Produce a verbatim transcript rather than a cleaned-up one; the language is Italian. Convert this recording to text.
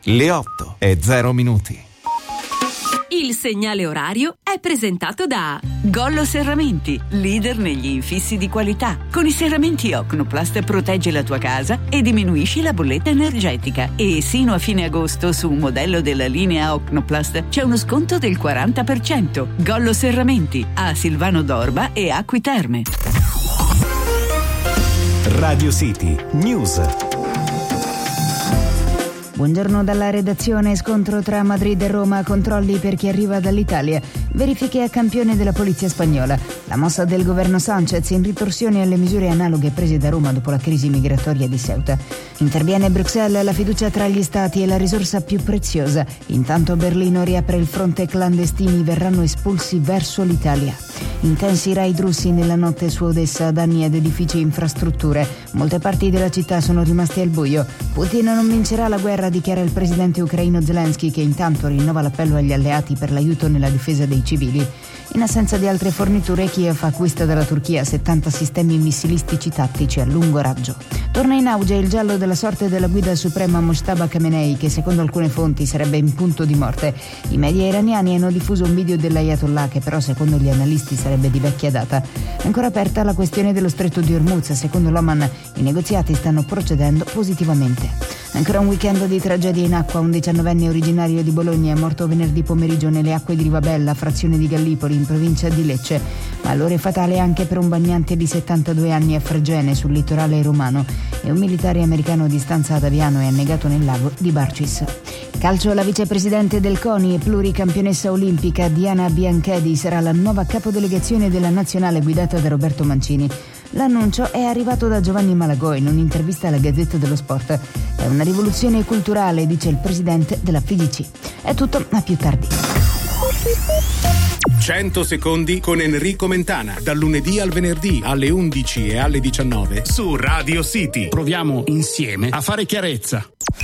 Le otto e zero minuti. Il segnale orario è presentato da Gollo Serramenti, leader negli infissi di qualità. Con i serramenti Ocnoplast proteggi la tua casa e diminuisci la bolletta energetica. E sino a fine agosto su un modello della linea Ocnoplast c'è uno sconto del quaranta per cento. Gollo Serramenti a Silvano d'Orba e Acqui Terme. Radio City News. Buongiorno dalla redazione. Scontro tra Madrid e Roma, controlli per chi arriva dall'Italia, verifiche a campione della polizia spagnola, la mossa del governo Sanchez in ritorsione alle misure analoghe prese da Roma dopo la crisi migratoria di Ceuta. Interviene Bruxelles, la fiducia tra gli stati è la risorsa più preziosa. Intanto Berlino riapre il fronte, clandestini verranno espulsi verso l'Italia. Intensi raid russi nella notte su Odessa, danni ad edifici e infrastrutture. Molte parti della città sono rimaste al buio. Putin non vincerà la guerra, dichiara il presidente ucraino Zelensky, che intanto rinnova l'appello agli alleati per l'aiuto nella difesa dei civili. In assenza di altre forniture, Kiev acquista dalla Turchia settanta sistemi missilistici tattici a lungo raggio. Torna in auge il giallo della sorte della guida suprema Mojtaba Khamenei, che secondo alcune fonti sarebbe in punto di morte. I media iraniani hanno diffuso un video dell'Ayatollah che però secondo gli analisti sarebbe di vecchia data. Ancora aperta la questione dello stretto di Hormuz. Secondo l'Oman i negoziati stanno procedendo positivamente. Ancora un weekend di tragedia in acqua. Un diciannovenne originario di Bologna è morto venerdì pomeriggio nelle acque di Rivabella, frazione di Gallipoli, in provincia di Lecce. Malore fatale anche per un bagnante di settantadue anni a Fregene, sul litorale romano, e un militare americano di stanza ad Aviano è annegato nel lago di Barcis. Calcio, la vicepresidente del CONI e pluricampionessa olimpica Diana Bianchedi sarà la nuova capodelegazione della nazionale guidata da Roberto Mancini. L'annuncio è arrivato da Giovanni Malagò in un'intervista alla Gazzetta dello Sport. È una rivoluzione culturale, dice il presidente della F I G C. È tutto, a più tardi. cento secondi con Enrico Mentana, dal lunedì al venerdì alle undici e alle diciannove su Radio City. Proviamo insieme a fare chiarezza.